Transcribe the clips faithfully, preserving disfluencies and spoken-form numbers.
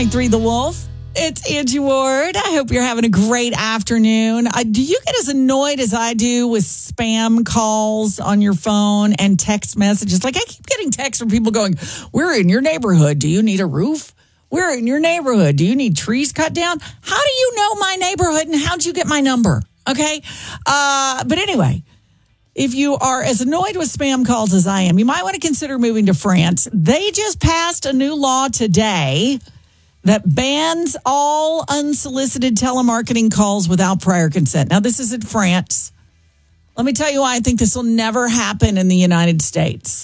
point three The Wolf. It's Angie Ward. I hope you're having a great afternoon. Uh, do you get as annoyed as I do with spam calls on your phone and text messages? Like, I keep getting texts from people going, we're in your neighborhood. Do you need a roof? We're in your neighborhood. Do you need trees cut down? How do you know my neighborhood and how'd you get my number? Okay. Uh, but anyway, if you are as annoyed with spam calls as I am, you might want to consider moving to France. They just passed a new law today that bans all unsolicited telemarketing calls without prior consent. Now, this is in France. Let me tell you why I think this will never happen in the United States.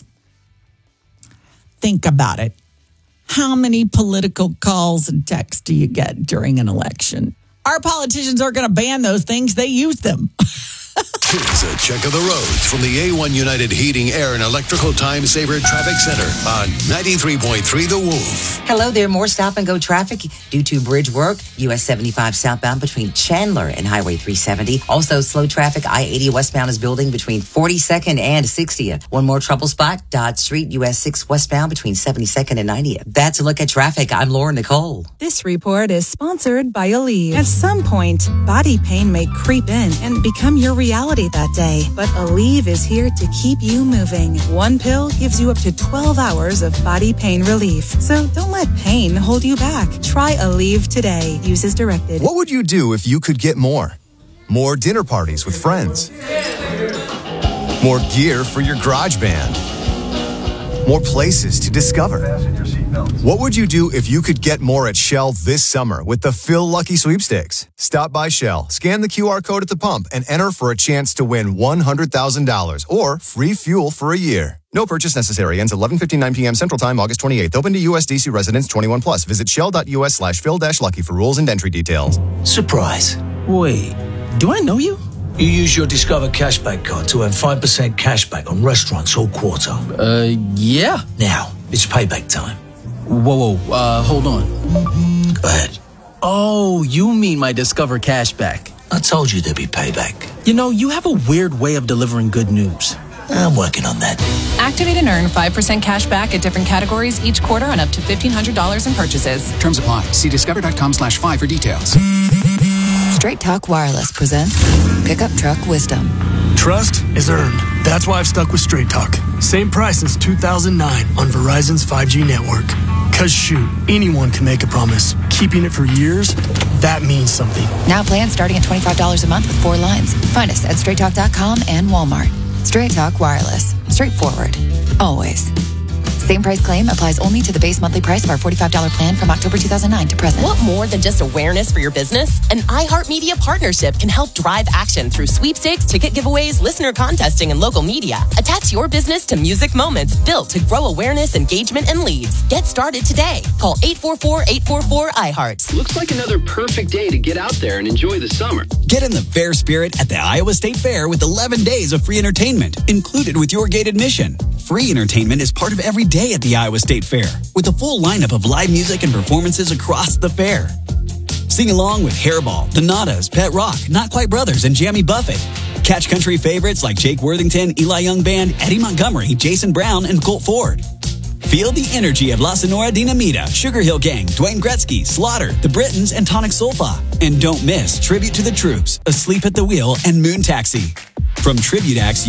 Think about it. How many political calls and texts do you get during an election? Our politicians aren't going to ban those things. They use them. Here's a check of the roads from the A one United Heating, Air, and Electrical Time Saver Traffic Center on ninety-three point three The Wolf. Hello there. More stop-and-go traffic due to bridge work. U S seventy-five southbound between Chandler and Highway three seventy. Also, slow traffic. I eighty westbound is building between forty-second and sixtieth. One more trouble spot. Dodge Street, U S six westbound between seventy-second and ninetieth. That's a look at traffic. I'm Laura Nicole. This report is sponsored by Aleve. At some point, body pain may creep in and become your reality that day, but Aleve is here to keep you moving. One pill gives you up to twelve hours of body pain relief. So don't let pain hold you back. Try Aleve today. Use as directed. What would you do if you could get more? More dinner parties with friends. More gear for your garage band. More places to discover. What would you do if you could get more at Shell this summer with the Feel Lucky Sweepstakes? Stop by Shell, scan the Q R code at the pump, and enter for a chance to win one hundred thousand dollars or free fuel for a year. No purchase necessary. Ends eleven fifty-nine p.m. Central Time, August twenty-eighth. Open to U S D C residents twenty-one plus. Visit shell.us slash Phil dash Lucky for rules and entry details. Surprise. Wait, do I know you? You use your Discover Cashback card to earn five percent cashback on restaurants all quarter. Uh, yeah. Now, it's payback time. Whoa, whoa, uh, hold on. Go ahead. Oh, you mean my Discover Cashback. I told you there'd be payback. You know, you have a weird way of delivering good news. I'm working on that. Activate and earn five percent cash back at different categories each quarter on up to fifteen hundred dollars in purchases. Terms apply. See discover.com slash five for details. Straight Talk Wireless presents Pickup Truck Wisdom. Trust is earned. That's why I've stuck with Straight Talk. Same price since two thousand nine on Verizon's five G network. Cause shoot, anyone can make a promise. Keeping it for years, that means something. Now plans starting at twenty-five dollars a month with four lines. Find us at straight talk dot com and Walmart. Straight Talk Wireless. Straightforward. Always. Same price claim applies only to the base monthly price of our forty-five dollars plan from October two thousand nine to present. Want more than just awareness for your business? An iHeartMedia partnership can help drive action through sweepstakes, ticket giveaways, listener contesting, and local media. Attach your business to music moments built to grow awareness, engagement, and leads. Get started today. Call eight four four, eight four four, iHeart. Looks like another perfect day to get out there and enjoy the summer. Get in the fair spirit at the Iowa State Fair with eleven days of free entertainment included with your gate admission. Free entertainment is part of every day at the Iowa State Fair with a full lineup of live music and performances across the fair. Sing along with Hairball, Donatas, Pet Rock, Not Quite Brothers, and Jamie Buffett. Catch country favorites like Jake Worthington, Eli Young Band, Eddie Montgomery, Jason Brown, and Colt Ford. Feel the energy of La Sonora Dinamita, Sugar Hill Gang, Dwayne Gretzky, Slaughter, The Britons, and Tonic Solfa. And don't miss Tribute to the Troops, Asleep at the Wheel, and Moon Taxi. From Tribute Acts,